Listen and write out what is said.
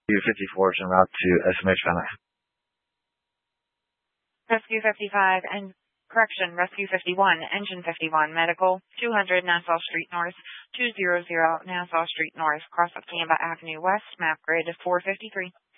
U-54 is en route to SMH Van Nuys. Rescue 55 and correction, Rescue 51, Engine 51, Medical, 200 Nassau Street North, 200 Nassau Street North, cross of Canva Avenue West, map grid 453.